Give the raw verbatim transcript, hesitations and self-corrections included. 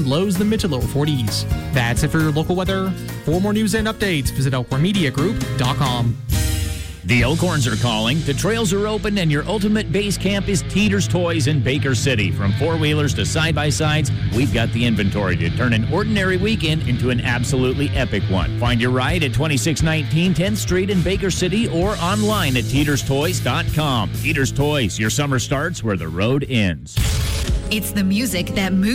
lows in the mid to lower forties. That's it for your local weather. For more news and updates, visit elkhorn media group dot com. The Elkhorns are calling, the trails are open, and your ultimate base camp is Teeter's Toys in Baker City. From four-wheelers to side-by-sides, we've got the inventory to turn an ordinary weekend into an absolutely epic one. Find your ride at twenty-six nineteen tenth Street in Baker City or online at teeters toys dot com. Teeter's Toys, your summer starts where the road ends. It's the music that moves